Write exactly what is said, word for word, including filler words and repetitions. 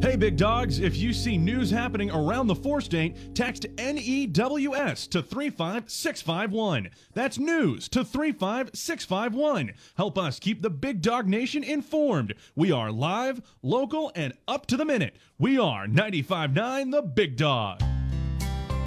Hey, big dogs, if you see news happening around the four-state, text N E W S to three five six five one. That's news to three five six five one. Help us keep the Big Dog Nation informed. We are live, local, and up to the minute. We are ninety-five point nine The Big Dog.